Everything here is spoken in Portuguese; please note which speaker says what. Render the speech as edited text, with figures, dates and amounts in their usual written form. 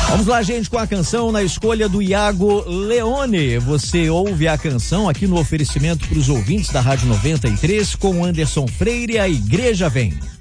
Speaker 1: Vamos lá, gente, com a canção na escolha do Iago Leone. Você ouve a canção aqui no oferecimento para os ouvintes da Rádio 93 com Anderson Freire, A Igreja Vem.